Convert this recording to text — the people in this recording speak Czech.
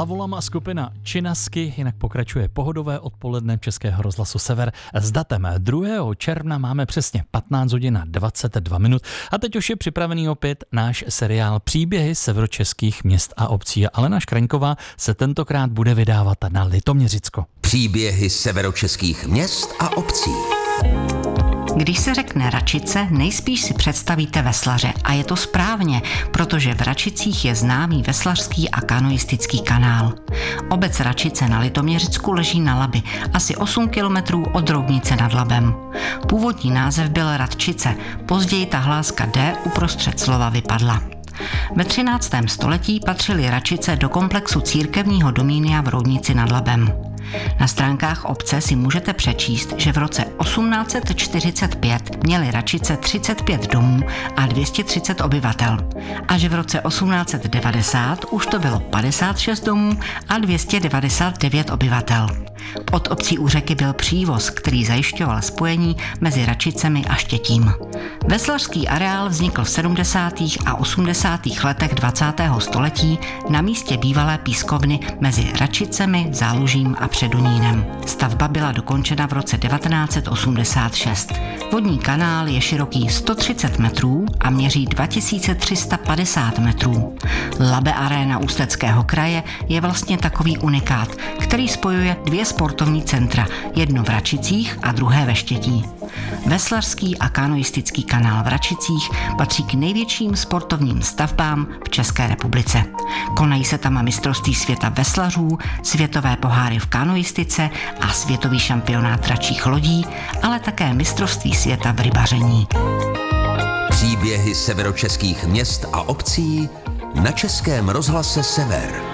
Hlavolama skupina Činasky, jinak pokračuje pohodové odpoledne Českého rozhlasu Sever. S datem 2. června máme přesně 15 hodin a 22 minut a teď už je připravený opět náš seriál Příběhy severočeských měst a obcí. Alena Škraňková se tentokrát bude vydávat na Litoměřicko. Příběhy severočeských měst a obcí. Když se řekne Račice, nejspíš si představíte veslaře. A je to správně, protože v Račicích je známý veslařský a kanoistický kanál. Obec Račice na Litoměřicku leží na Labi, asi 8 kilometrů od Roudnice nad Labem. Původní název byl Radčice, později ta hláska D uprostřed slova vypadla. Ve 13. století patřily Račice do komplexu církevního domínia v Roudnici nad Labem. Na stránkách obce si můžete přečíst, že v roce 1845 měly Račice 35 domů a 230 obyvatel a že v roce 1890 už to bylo 56 domů a 299 obyvatel. Od obcí u řeky byl přívoz, který zajišťoval spojení mezi Račicemi a Štětím. Veslařský areál vznikl v 70. a 80. letech 20. století na místě bývalé pískovny mezi Račicemi, Zálužím a Předunínem. Stavba byla dokončena v roce 1986. Vodní kanál je široký 130 metrů a měří 2350 metrů. Labe Arena Ústeckého kraje je vlastně takový unikát, který spojuje dvě sportovní centra, jedno v Račicích a druhé ve Štětí. Veslařský a kanoistický kanál v Račicích patří k největším sportovním stavbám v České republice. Konají se tam mistrovství světa veslařů, světové poháry v kanoistice a světový šampionát račích lodí, ale také mistrovství světa v rybaření. Příběhy severočeských měst a obcí na Českém rozhlase Sever.